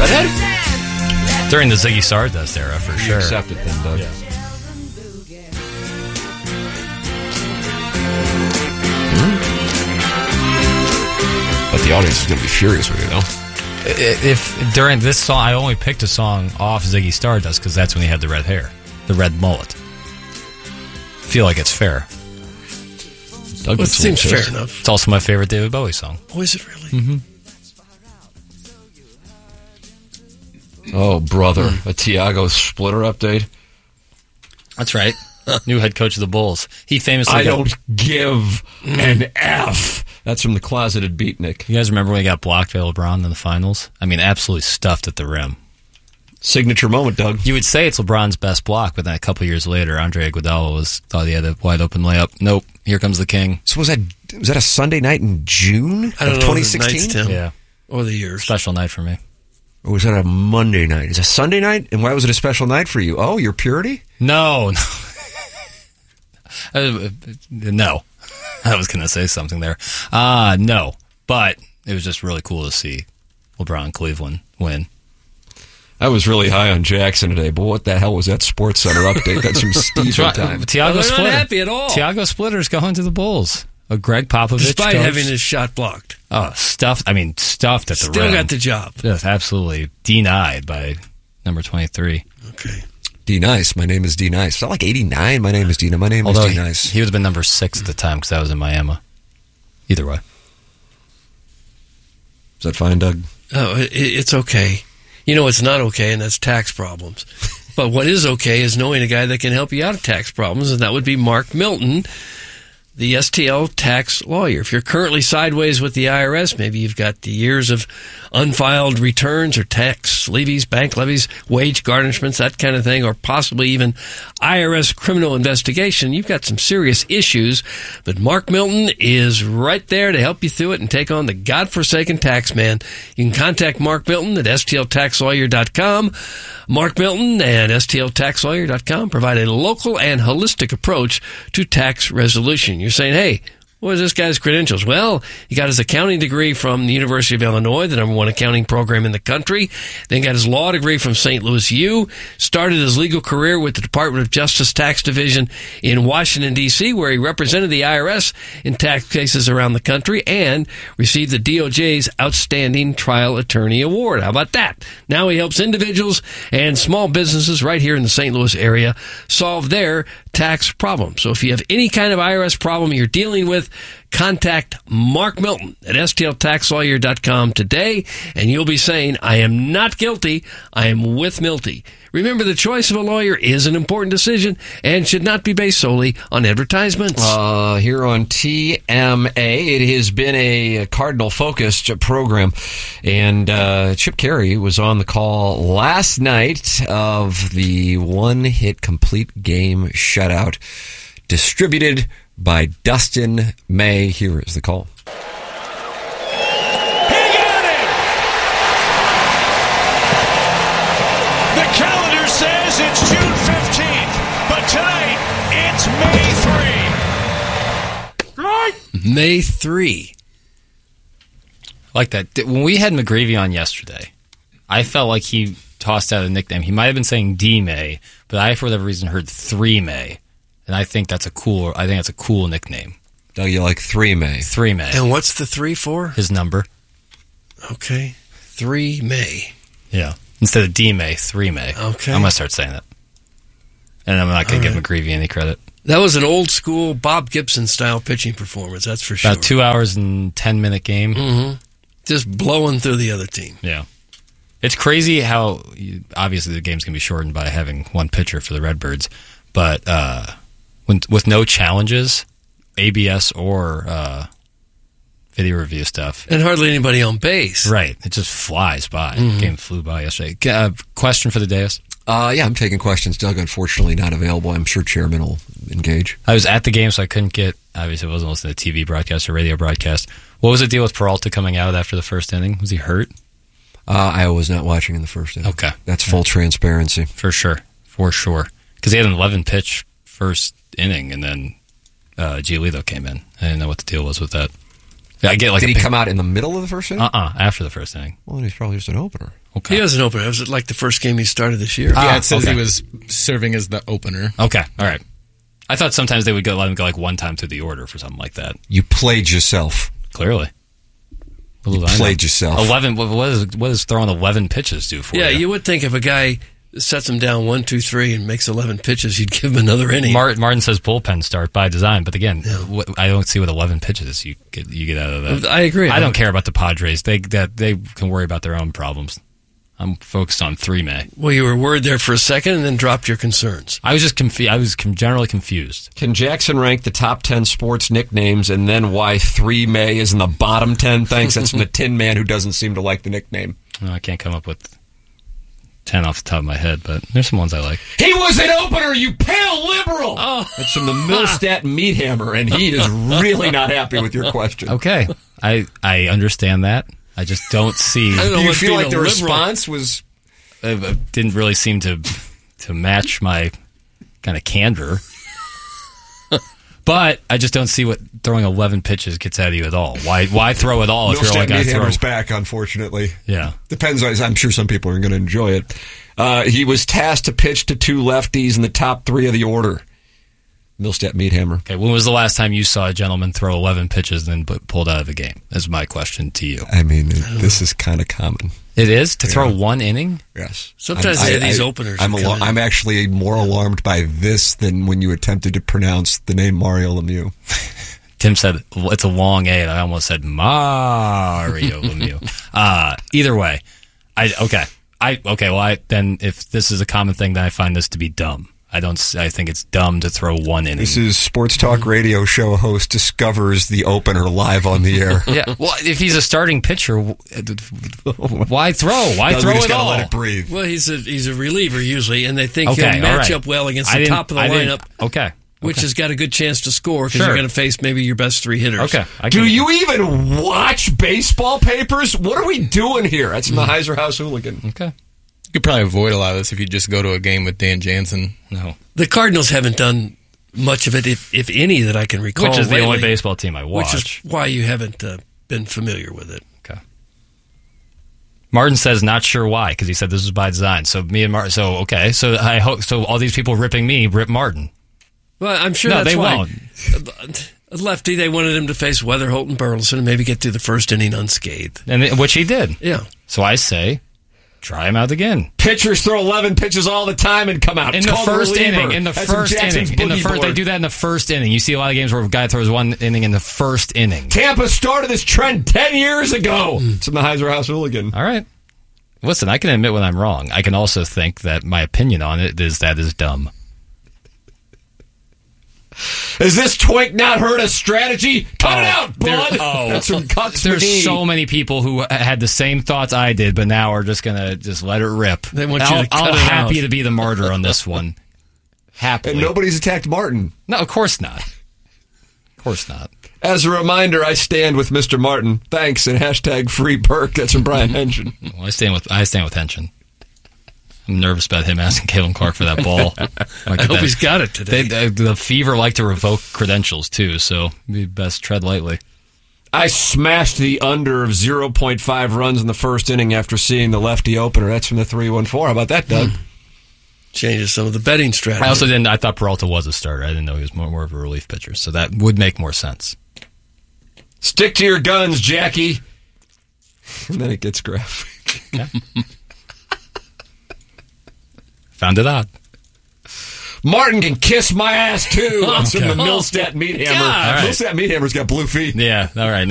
redhead? During the Ziggy Stardust era, for sure. Accept it then, Doug. Yeah. But the audience is going to be furious with you, though. If during this song, I only picked a song off Ziggy Stardust because that's when he had the red hair, the red mullet. I feel like it's fair. Well, it seems fair enough. It's also my favorite David Bowie song. Oh, is it really? Mm-hmm. Oh, brother. A Tiago Splitter update? That's right. New head coach of the Bulls. He famously I don't give an F. That's from the Closeted Beatnik. You guys remember when he got blocked by LeBron in the finals? I mean, absolutely stuffed at the rim. Signature moment, Doug. You would say it's LeBron's best block, but then a couple years later, Andre Iguodala thought he had a wide open layup. Nope, here comes the king. So was that a Sunday night in June I don't of know 2016? Yeah. Or the years. Special night for me. Or was that a Monday night? Is it a Sunday night? And why was it a special night for you? Oh, your purity? No. No. I was going to say something there. No. But it was just really cool to see LeBron Cleveland win. I was really high on Jackson today, but what the hell was that Sports Center update? That's from Steve time. Tiago They're not happy at all. Tiago Splitter's going to the Bulls. Greg Popovich Despite coach. having his shot blocked. Oh, stuffed at the rim. Still got the job. Just absolutely denied by number 23. Okay. D Nice. My name is D Nice. Is that like 89? My name is Dina. My name is D Nice. He would have been number 6 at the time because that was in Miami. Either way. Is that fine, Doug? Oh, it's okay. You know what's not okay, and that's tax problems. But what is okay is knowing a guy that can help you out of tax problems, and that would be Mark Milton, the STL tax lawyer. If you're currently sideways with the IRS, maybe you've got the years of unfiled returns or tax levies, bank levies, wage garnishments, that kind of thing, or possibly even IRS criminal investigation, you've got some serious issues. But Mark Milton is right there to help you through it and take on the godforsaken tax man. You can contact Mark Milton at stltaxlawyer.com. Mark Milton and stltaxlawyer.com provide a local and holistic approach to tax resolution. You're saying, hey, what is this guy's credentials? Well, he got his accounting degree from the University of Illinois, the #1 accounting program in the country. Then got his law degree from St. Louis U. Started his legal career with the Department of Justice Tax Division in Washington, D.C., where he represented the IRS in tax cases around the country and received the DOJ's Outstanding Trial Attorney Award. How about that? Now he helps individuals and small businesses right here in the St. Louis area solve their tax problems. So if you have any kind of IRS problem you're dealing with, contact Mark Milton at stltaxlawyer.com today, and you'll be saying, I am not guilty, I am with Milty. Remember, the choice of a lawyer is an important decision and should not be based solely on advertisements. Here on TMA, it has been a Cardinal-focused program, and Chip Carey was on the call last night of the one-hit complete game shutout distributed by Dustin May. Here is the call. He got it! The calendar says it's June 15th, but tonight it's May 3. May 3. I like that. When we had McGreevy on yesterday, I felt like he tossed out a nickname. He might have been saying D May, but I, for whatever reason, heard 3 May. And I think that's a cool nickname. Doug, you like 3 May. 3 May. And what's the 3 for? His number. Okay. 3 May. Yeah. Instead of D May, 3 May. Okay. I'm going to start saying that. And I'm not going to give McGreevy any credit. That was an old school Bob Gibson style pitching performance, that's for sure. About 2 hours and 10-minute game. Mm-hmm. Just blowing through the other team. Yeah. It's crazy how, obviously, the game's going to be shortened by having one pitcher for the Redbirds. But with no challenges, ABS or video review stuff. And hardly anybody on base. Right. It just flies by. The game flew by yesterday. Question for the Deus? Yeah, I'm taking questions. Doug, unfortunately, not available. I'm sure Chairman will engage. I was at the game, so I couldn't get, obviously I wasn't listening to TV broadcast or radio broadcast. What was the deal with Peralta coming out after the first inning? Was he hurt? I was not watching in the first inning. Okay. That's full transparency. For sure. Because he had an 11-pitch first inning, and then Giolito came in. I didn't know what the deal was with that. I get like Did he come out in the middle of the first inning? after the first inning. Well, then he's probably just an opener. Okay. He was an opener. It was like the first game he started this year. Yeah, it says okay. he was serving as the opener. Okay, all right. I thought sometimes they would let him go like one time through the order for something like that. You played yourself. Clearly. You played yourself. 11. What does throwing 11 pitches do for you? Yeah, you would think if a guy sets him down 1, 2, 3 and makes 11 pitches, you'd give him another inning. Martin says bullpen start by design, but again, I don't see what 11 pitches you get out of that. I agree. I don't care about the Padres. They can worry about their own problems. I'm focused on 3 May. Well, you were worried there for a second and then dropped your concerns. I was just confused. I was generally confused. Can Jackson rank the top 10 sports nicknames and then why 3 May is in the bottom 10? Thanks. That's from the Tin Man who doesn't seem to like the nickname. Well, I can't come up with 10 off the top of my head, but there's some ones I like. He was an opener, you pale liberal! Oh. That's from the Millstat Meathammer, and he is really not happy with your question. Okay. I understand that. I just don't see. I don't know Do you what feel being like a the liberal- response was... didn't really seem to match my kind of candor. But I just don't see what throwing 11 pitches gets out of you at all. Why throw it all if you're only Millstat going to throw? Meathammer's back, unfortunately. Yeah. Depends on... I'm sure some people are going to enjoy it. He was tasked to pitch to 2 lefties in the top 3 of the order. Millstat Meathammer. Okay, when was the last time you saw a gentleman throw 11 pitches and then pulled out of the game? That's my question to you. I mean, this is kind of common. It is? To throw 1 inning? Yes. Sometimes they have these openers. I'm actually more alarmed by this than when you attempted to pronounce the name Mario Lemieux. Tim said it's a long A, and I almost said Mario Lemieux. Either way, then if this is a common thing, then I find this to be dumb. I think it's dumb to throw 1 inning. This is Sports Talk Radio show host discovers the opener live on the air. Yeah. Well, if he's a starting pitcher, why throw? Why No, throw we just it gotta all? let it breathe. Well, he's a reliever usually, and they think Okay, he'll match all right. up well against the top of the lineup, Okay. which has got a good chance to score because Sure. you're going to face maybe your best 3 hitters. Okay. Do you even watch baseball papers? What are we doing here? That's from the Heiser House Hooligan. Okay. You could probably avoid a lot of this if you just go to a game with Dan Jansen. No. The Cardinals haven't done much of it, if any, that I can recall. Which is the lately, only baseball team I watch. Which is why you haven't been familiar with it. Okay. Martin says not sure why because he said this was by design. So me and Martin. So okay. So I hope. So all these people ripping me rip Martin. Well, I'm sure No, that's they why. won't. Lefty, they wanted him to face Weatherholt and Burleson and maybe get through the first inning unscathed. And which he did. Yeah. So I say, try him out again. Pitchers throw 11 pitches all the time and come out. In It's the called a first reliever. inning. In the That's from first Jackson's inning. In the boogie first, they board. do that in the first inning. You see a lot of games where a guy throws 1 inning in the first inning. Tampa started this trend 10 years ago. It's from the Heiser House Hooligan. All right. Listen, I can admit when I'm wrong. I can also think that my opinion on it is that is dumb. Is this twink not heard a strategy? Cut it out, bud. That's from Cuts There's McGee. so many people who had the same thoughts I did, but now are just gonna just let it rip. They want you to cut I'm it happy out. to be the martyr on this one. Happily. And nobody's attacked Martin. No, of course not. Of course not. As a reminder, I stand with Mr. Martin. Thanks, and hashtag free Burke. That's from Brian Henshin. Well, I stand with Henshin. I'm nervous about him asking Caitlin Clark for that ball. I hope he's got it today. The Fever like to revoke credentials too, so be best tread lightly. I smashed the under of 0.5 runs in the first inning after seeing the lefty opener. That's from the 314. How about that, Doug? Changes some of the betting strategy. I also didn't. I thought Peralta was a starter. I didn't know he was more of a relief pitcher, so that would make more sense. Stick to your guns, Jackie. And then it gets graphic. Yeah. Found it odd. Martin can kiss my ass, too. That's from the Okay. Millstat Meathammer. God. All right. Millstat Meathammer's got blue feet. Yeah. All right.